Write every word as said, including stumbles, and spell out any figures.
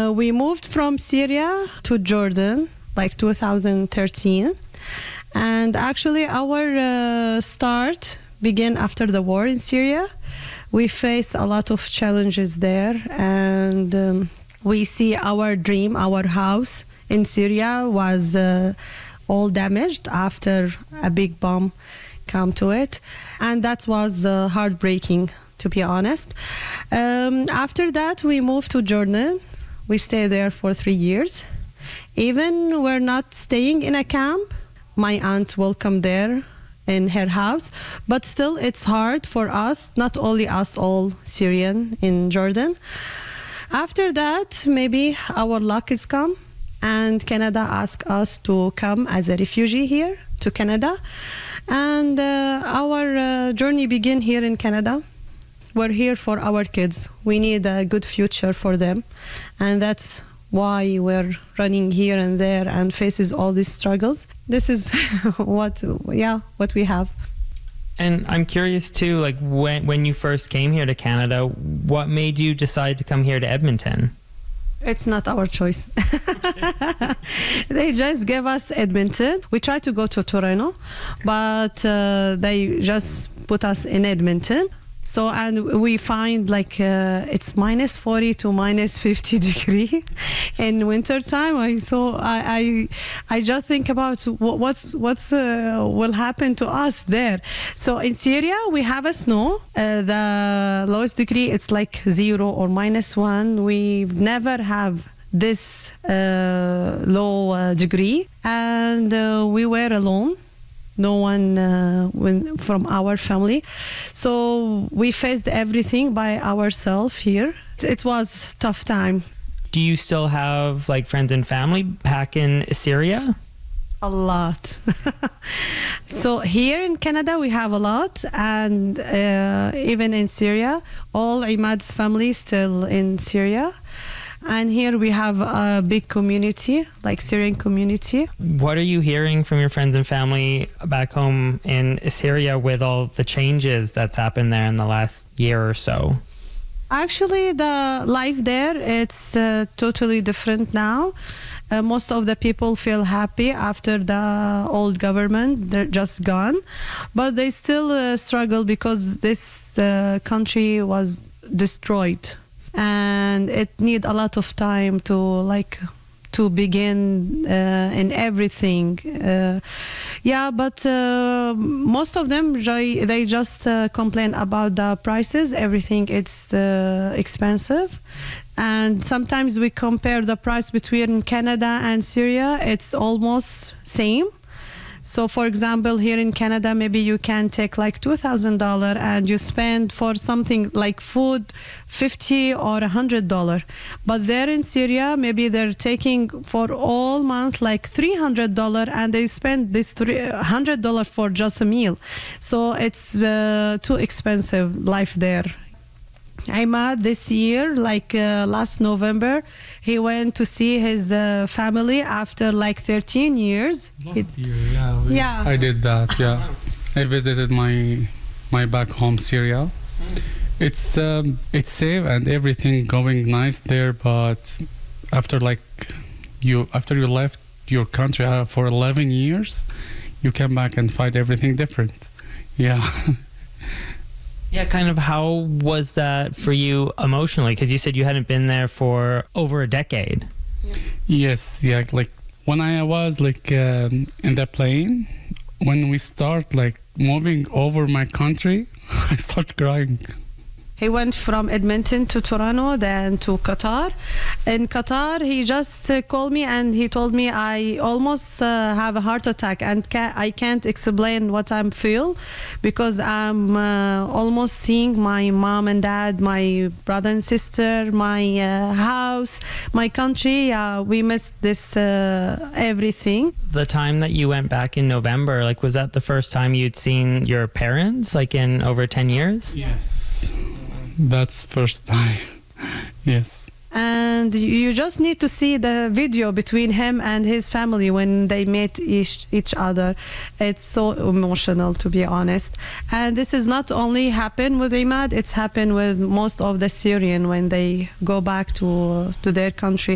Uh, we moved from Syria to Jordan, like two thousand thirteen. And actually, our uh, start began after the war in Syria. We face a lot of challenges there, and um, we see our dream, our house in Syria was uh, all damaged after a big bomb came to it, and that was uh, heartbreaking, to be honest. Um, after that, we moved to Jordan. We stayed there for three years. Even we're not staying in a camp, my aunt will come there in her house, but still it's hard for us, not only us, all Syrian in Jordan. After that, maybe our luck is come, and Canada asked us to come as a refugee here to Canada, and uh, our uh, journey began here in Canada. We're here for our kids. We need a good future for them, and that's why we're running here and there and faces all these struggles. This is what, yeah, what we have. And I'm curious too, like when when you first came here to Canada, what made you decide to come here to Edmonton? It's not our choice. They just gave us Edmonton. We tried to go to Toronto, but uh, they just put us in Edmonton. So, and we find like uh, it's minus forty to minus fifty degree in winter time. I so I, I I just think about what's what's uh, will happen to us there. So in Syria we have a snow. Uh, the lowest degree it's like zero or minus one. We never have this uh, low uh, degree, and uh, we were alone. No one uh, when, from our family. So we faced everything by ourselves here. It was a tough time. Do you still have like friends and family back in Syria? A lot. So here in Canada we have a lot, and uh, even in Syria, all Imad's family still in Syria. And here we have a big community, like Syrian community. What are you hearing from your friends and family back home in Syria with all the changes that's happened there in the last year or so? Actually, the life there, it's uh, totally different now. Uh, most of the people feel happy after the old government, they're just gone. But they still uh, struggle because this uh, country was destroyed. And it need a lot of time to like to begin uh, in everything. Uh, yeah, but uh, most of them they just uh, complain about the prices. Everything it's uh, expensive, and sometimes we compare the price between Canada and Syria. It's almost same. So, for example, here in Canada, maybe you can take like two thousand dollars and you spend for something like food fifty or one hundred dollars. But there in Syria, maybe they're taking for all month like three hundred dollars and they spend this one hundred dollars for just a meal. So it's uh, too expensive life there. Imad this year, like uh, last November, he went to see his uh, family after like thirteen years. Last He, year, yeah. We, yeah. I did that, yeah. I visited my my back home, Syria. It's um, it's safe and everything going nice there, but after like you after you left your country uh, for eleven years, you came back and find everything different. Yeah. Yeah, kind of how was that for you emotionally? Because you said you hadn't been there for over a decade. Yeah. Yes, yeah. Like when I was like um, in the plane, when we start like moving over my country, I start crying. He went from Edmonton to Toronto, then to Qatar. In Qatar, he just uh, called me and he told me I almost uh, have a heart attack and ca- I can't explain what I feel because I'm uh, almost seeing my mom and dad, my brother and sister, my uh, house, my country. Uh, we missed this uh, everything. The time that you went back in November, like was that the first time you'd seen your parents, like in over ten years? Yes. That's first time. Yes. And you just need to see the video between him and his family when they met each, each other. It's so emotional, to be honest. And this is not only happened with Imad, it's happened with most of the Syrian when they go back to to their country.